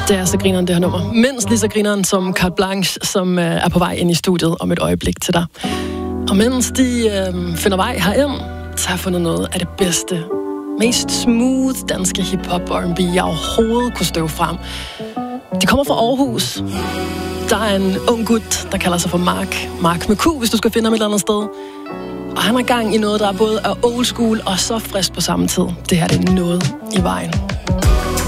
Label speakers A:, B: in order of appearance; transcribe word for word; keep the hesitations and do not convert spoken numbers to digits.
A: Det er så grineren, det her nummer. Mindst lige så grineren som Carte Blanche, som øh, er på vej ind i studiet om et øjeblik til dig. Og mens de øh, finder vej herind, så har jeg fundet noget af det bedste, mest smooth danske hip-hop og R and B, jeg overhovedet kunne støve frem. De kommer fra Aarhus. Der er en ung gut, der kalder sig for Mark. Mark med Q, hvis du skal finde ham et eller andet sted. Og han har gang i noget, der både er old school og så frisk på samme tid. Det her det er noget i vejen.